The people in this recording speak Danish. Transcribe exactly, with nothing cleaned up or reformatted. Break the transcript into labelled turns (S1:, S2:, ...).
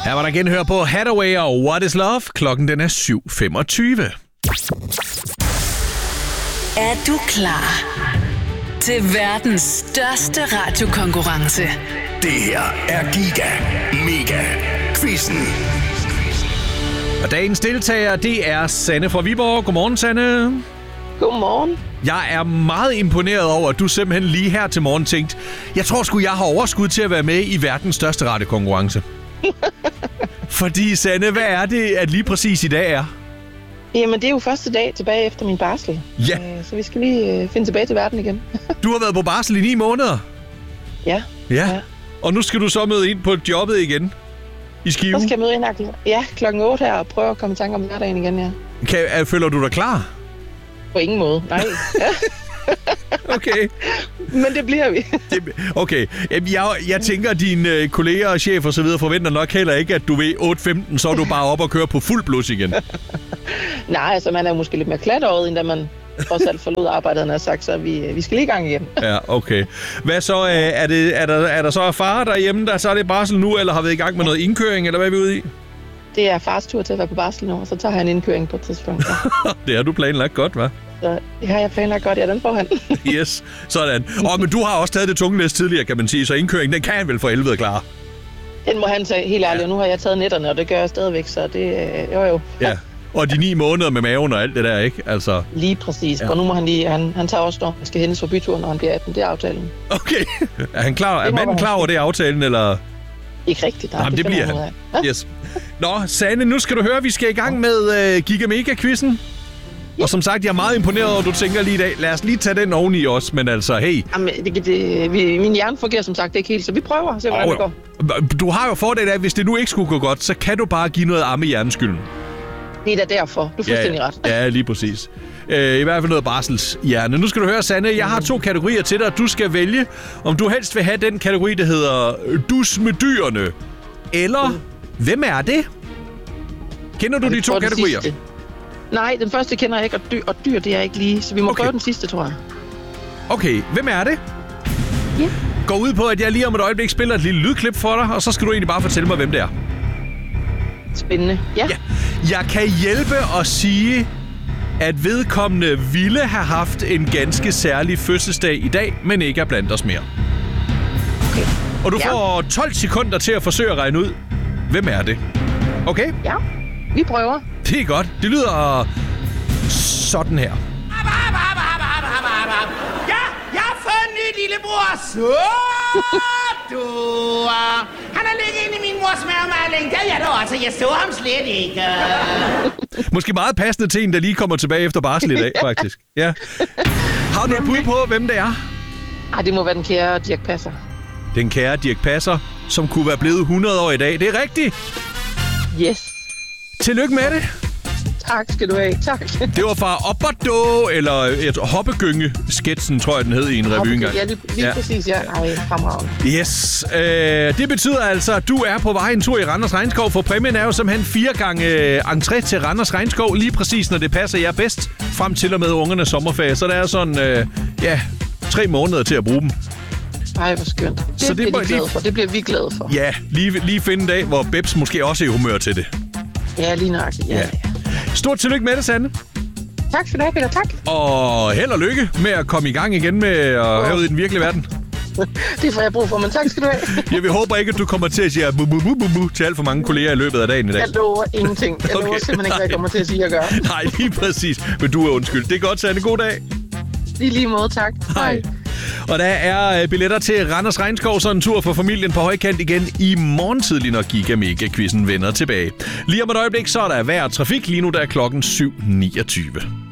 S1: Her var der genhør på Hathaway og What is Love. Klokken den er syv femogtyve.
S2: Er du klar til verdens største radiokonkurrence?
S3: Det her er Giga Mega Quizzen.
S1: Og dagens deltager, det er Sanne fra Viborg. Godmorgen, Sanne.
S4: Godmorgen.
S1: Jeg er meget imponeret over, at du simpelthen lige her til morgen tænkte, jeg tror sgu, jeg har overskud til at være med i verdens største radiokonkurrence. Fordi, Sanne, hvad er det, at lige præcis i dag er?
S4: Jamen, det er jo første dag tilbage efter min barsel.
S1: Ja.
S4: Så vi skal lige finde tilbage til verden igen.
S1: Du har været på barsel i ni måneder.
S4: Ja.
S1: Ja.
S4: ja.
S1: Og nu skal du så møde ind på jobbet igen i Skive.
S4: Så skal jeg møde ind her, ja, klokken otte her og prøve at komme i tanke om hverdagen igen, ja.
S1: Kan, er, føler du dig klar?
S4: På ingen måde, nej.
S1: Okay.
S4: Men det bliver vi.
S1: det, okay. Jamen, jeg, jeg tænker, at dine øh, kolleger og chef og så videre forventer nok heller ikke, at du ved otte femten, så er du bare op og kører på fuld blus igen.
S4: Nej, altså man er måske lidt mere klatåret, end da man trods alt forlod arbejdet, han har sagt, så vi, vi skal lige i gang igen.
S1: Ja, okay. Hvad så? Øh, er, det, er, der, er der så far derhjemme, der så er det barsel nu, eller har vi i gang med noget indkøring, eller hvad er vi ude i?
S4: Det er fars tur til at være på barsel nu, og så tager han en indkøring på et tidspunkt. Ja.
S1: Det har du planlagt godt, hva'?
S4: Så det har jeg planlagt godt, ja, den får han.
S1: Yes, sådan. Og men du har også taget det tunge læs tidligere, kan man sige, så indkøringen, den kan han vel for helvede klare.
S4: Den må han tage helt ærligt, og nu har jeg taget netterne, og det gør jeg stadigvæk, så det jo jo.
S1: Ja, og de ni måneder med maven og alt det der, ikke? Altså.
S4: Lige præcis, ja. Og nu må han lige, han, han tager også, når han skal hentes for byturen, når han bliver atten, det er aftalen.
S1: Okay, er, han klar, er manden klar over det aftalen, eller?
S4: Ikke rigtigt, nej.
S1: Jamen, det, det bliver han. Ja. Yes. Nå, Sanne, nu skal du høre, vi skal i gang med uh, Giga Mega-quizzen. Ja. Og som sagt, jeg er meget imponeret over, at du tænker lige i dag, lad os lige tage den oveni også, men altså, hey.
S4: Jamen, det, det, vi, min hjerne fungerer som sagt ikke helt, så vi prøver at se, hvordan oh, det går.
S1: Du har jo fordel af, at hvis det nu ikke skulle gå godt, så kan du bare give noget arme i hjerneskylden.
S4: Det er da derfor. Du er fuldstændig
S1: ja,
S4: ret.
S1: Ja, lige præcis. Øh, I hvert fald noget barselshjerne. Nu skal du høre, Sanne, jeg har to kategorier til dig. Du skal vælge, om du helst vil have den kategori, der hedder Dus med dyrene. Eller, mm. hvem er det? Kender du de to kategorier?
S4: Sidste. Nej, den første kender jeg ikke, og dyr, og dyr det er ikke lige, så vi må okay. prøve den sidste, tror jeg.
S1: Okay, hvem er det?
S4: Ja. Yeah.
S1: Gå ud på, at jeg lige om et øjeblik spiller et lille lydklip for dig, og så skal du egentlig bare fortælle mig, hvem det er.
S4: Spændende, ja.
S1: ja. Jeg kan hjælpe og sige, at vedkommende ville have haft en ganske særlig fødselsdag i dag, men ikke er blandt os mere.
S4: Okay.
S1: Og du
S4: ja.
S1: får tolv sekunder til at forsøge at regne ud, hvem er det? Okay?
S4: Ja, vi prøver.
S1: Det er godt. Det lyder sådan her.
S5: Ja, jeg har fået en ny lillebror. Så du. Han har ligget inde i min mors mavemaling. Det er jeg da også. Jeg så ham slet ikke.
S1: Måske meget passende til en, der lige kommer tilbage efter barsel i dag, faktisk. Ja. Har du et bud på, hvem det er?
S4: Ej, det må være den kære Dirch Passer.
S1: Den kære Dirch Passer, som kunne være blevet hundrede år i dag. Det er rigtigt.
S4: Yes.
S1: Tillykke med det.
S4: Tak skal du have. Tak.
S1: Det var fra Opperdo, eller et hoppegynge-sketsen, tror jeg, den hed i en revy engang.
S4: Ja, lige, lige ja. præcis, ja. Ej, fremragende.
S1: Yes. Øh, det betyder altså, at du er på vej en tur i Randers Regnskov, for præmien er jo simpelthen fire gange øh, entré til Randers Regnskov, lige præcis når det passer jer bedst, frem til og med ungernes sommerferie. Så der er sådan, øh, ja, tre måneder til at bruge dem.
S4: Ej, hvor skønt. Det,
S1: så det,
S4: bliver
S1: de
S4: lige, for. det bliver vi glade for.
S1: Ja, lige, lige finde en dag, hvor Bebs måske også er i humør til det.
S4: Ja, lige nøjagtigt. Ja, ja. ja.
S1: Stort tillykke med det, Sanne.
S4: Tak for det, Peter. Tak.
S1: Og held og lykke med at komme i gang igen med at oh. have ud i den virkelige verden.
S4: Det får jeg brug for, men tak skal du have.
S1: Jeg vil håber ikke, at du kommer til at sige bu, bu, bu, bu, bu, til alt for mange kolleger i løbet af dagen i dag.
S4: Jeg lover ingenting. Jeg okay. lover simpelthen ikke, hvad jeg kommer til at sige og gøre.
S1: Nej, lige præcis. Men du er undskyld. Det er godt, Sanne. God dag.
S4: I lige måde, tak.
S1: Hej. Og der er billetter til Randers Regnskov, så en tur for familien på højkant igen i morgen tidlig, når Giga Mega-quizzen vender tilbage. Lige om et øjeblik, så er der vejr og trafik. Lige nu der er klokken syv niogtyve.